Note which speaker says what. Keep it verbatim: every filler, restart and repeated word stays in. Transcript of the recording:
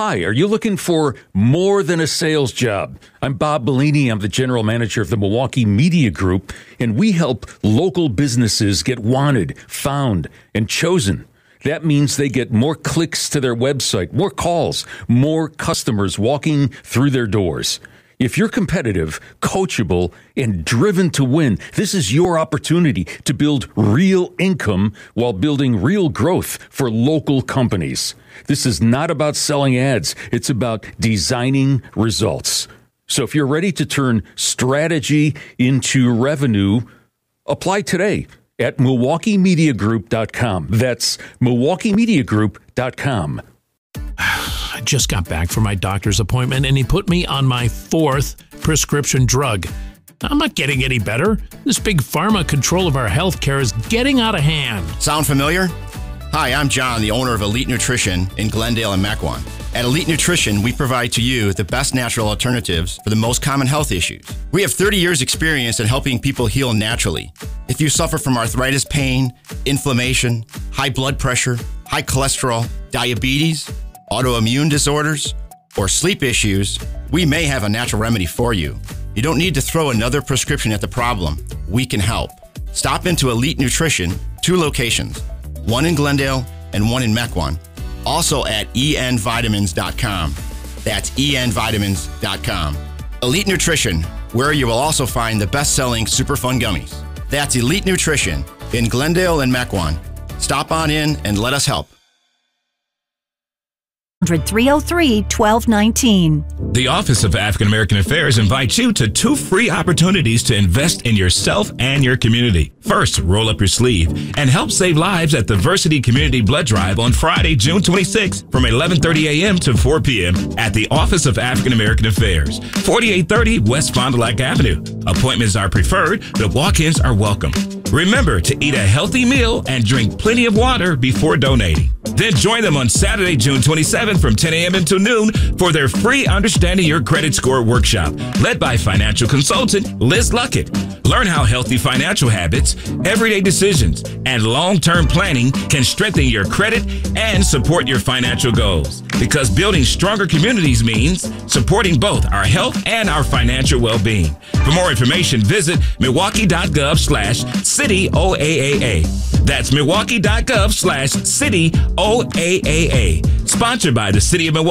Speaker 1: Hi, are you looking for more than a sales job? I'm Bob Bellini. I'm the general manager of the Milwaukee Media Group, and we help local businesses get wanted, found, and chosen. That means they get more clicks to their website, more calls, more customers walking through their doors. If you're competitive, coachable, and driven to win, this is your opportunity to build real income while building real growth for local companies. This is not about selling ads. It's about designing results. So if you're ready to turn strategy into revenue, apply today at Milwaukee Media Group dot com. That's Milwaukee Media Group dot com.
Speaker 2: I just got back from my doctor's appointment, and he put me on my fourth prescription drug. I'm not getting any better. This big pharma control of our health care is getting out of hand.
Speaker 3: Sound familiar? Hi, I'm John, the owner of Elite Nutrition in Glendale and Mequon. At Elite Nutrition, we provide to you the best natural alternatives for the most common health issues. We have thirty years experience in helping people heal naturally. If you suffer from arthritis pain, inflammation, high blood pressure, high cholesterol, diabetes, autoimmune disorders, or sleep issues, we may have a natural remedy for you. You don't need to throw another prescription at the problem. We can help. Stop into Elite Nutrition, two locations, one in Glendale and one in Mequon. Also at E N vitamins dot com. That's E N vitamins dot com. Elite Nutrition, where you will also find the best-selling Superfund gummies. That's Elite Nutrition in Glendale and Mequon. Stop on in and let us help.
Speaker 4: three oh three, twelve nineteen.
Speaker 5: The Office of African American Affairs invites you to two free opportunities to invest in yourself and your community. First, roll up your sleeve and help save lives at the Versity Community Blood Drive on Friday, June twenty-sixth from eleven thirty a.m. to four p.m. at the Office of African American Affairs, forty-eight thirty West Fond du Lac Avenue. Appointments are preferred, but walk-ins are welcome. Remember to eat a healthy meal and drink plenty of water before donating. Then join them on Saturday, June twenty-seventh from ten a.m. until noon for their free Understanding Your Credit Score workshop, led by financial consultant Liz Luckett. Learn how healthy financial habits, everyday decisions, and long-term planning can strengthen your credit and support your financial goals. Because building stronger communities means supporting both our health and our financial well-being. For more information, visit milwaukee.gov slash city OAAA. That's milwaukee.gov slash city OAAA. Sponsored by the City of Milwaukee.